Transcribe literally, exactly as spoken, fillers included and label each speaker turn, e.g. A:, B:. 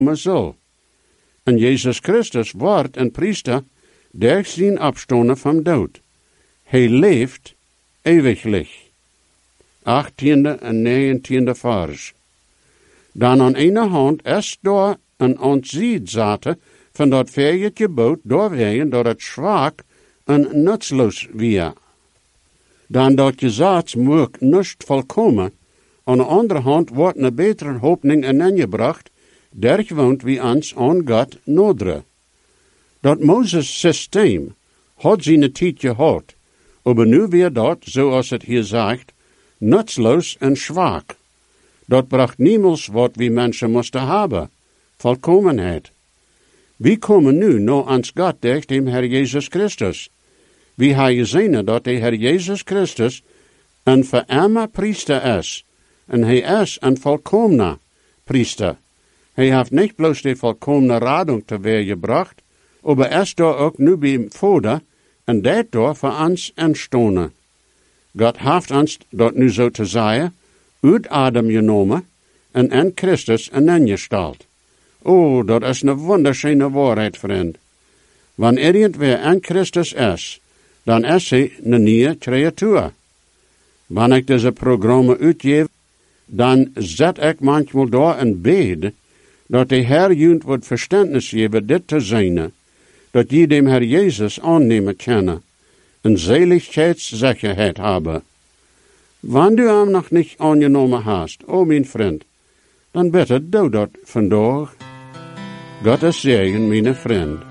A: zal. En Jezus Christus wordt een priester durch zijn opstonden van dood. Hij leeft eeuwiglich. achttiende en negentiende vers. Dan aan ene hand is door een ontziet zaten van dat verjetje boot doorwegen door het zwak en nutsloos weer. Dan dat gezats mocht niet volkomen, aan de andere hand wordt een betere hoopning ingebracht, der woont wie ons aan God nodre. Dat Moses systeem had zijn tijd gehad, aber nu weer dat, zoals het hier zegt, nutzloos en zwak. Dat bracht niemals wat wie mensen moesten hebben, volkomenheid. Wie komen nu nou ans God durch dem Herr Jesus Christus? Wie ha gezien dat de Herr Jesus Christus een verarme priester is, en hij is een volkomene priester. Hij heeft niet bloos de volkomene radung te weer gebracht, aber is door ook nu bij Vader, en dat door voor ons entstonen. God heeft ons, dat nu zo te zeggen, uit Adam genomen en in Christus ingesteld. Oh, dat is een wonderschöne waarheid, vriend. Wanneer irgendwer in Christus is, dan is hij een nieuwe creatuur. Wanneer ik deze programma uitgeef, dan zet ik manchmal door een bed, dat de Heer junt wordt verständnis geven dit te zijn, dat je dem Herr Jezus aannemen kunnen, en zeligheidssicherheid hebben. Wanneer du hem nog niet aangenomen hast, o mijn vriend, dan bitte doe dat vandaag. God is zegen, mijn vriend.